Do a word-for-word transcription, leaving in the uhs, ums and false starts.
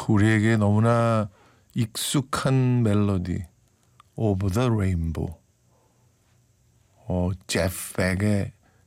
우리에게 너무나 익숙한 멜로디 Over the Rainbow. 어, 제프 백의